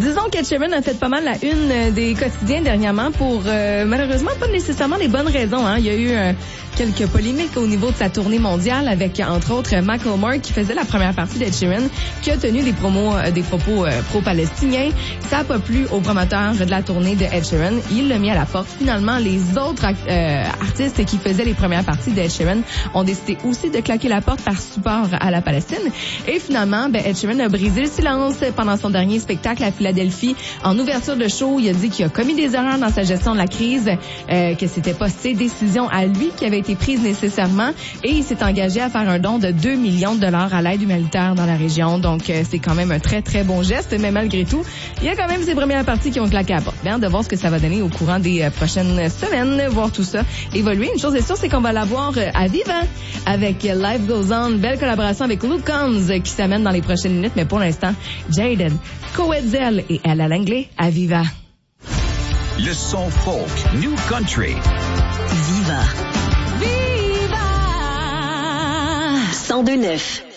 Disons qu'Ed Sheeran a fait pas mal la une des quotidiens dernièrement pour malheureusement pas nécessairement les bonnes raisons. Hein. Il y a eu quelques polémiques au niveau de sa tournée mondiale avec, entre autres, Macklemore qui faisait la première partie d'Ed Sheeran, qui a tenu des propos pro-palestiniens. Ça n'a pas plu au promoteur de la tournée de Ed Sheeran. Il l'a mis à la porte. Finalement, les autres artistes qui faisaient les premières parties d'Ed Sheeran ont décidé aussi de claquer la porte par support à la Palestine. Et finalement, Ed Sheeran a brisé le silence pendant son dernier spectacle à Philadelphie. En ouverture de show, il a dit qu'il a commis des erreurs dans sa gestion de la crise, que c'était pas ses décisions à lui qui avaient été prises nécessairement, et il s'est engagé à faire un don de 2 millions de dollars à l'aide humanitaire dans la région. Donc, c'est quand même un très, très bon geste, mais malgré tout, il y a quand même ces premières parties qui ont claqué à la porte. Bien de voir ce que ça va donner au courant des prochaines semaines, voir tout ça évoluer. Une chose est sûre, c'est qu'on va la voir à Viva avec Life Goes On. Belle collaboration avec Luke Combs qui s'amène dans les prochaines minutes, mais pour l'instant, Jaden, Coetzel et Ella Langley à Viva. Le son folk, New Country. Viva. 102.9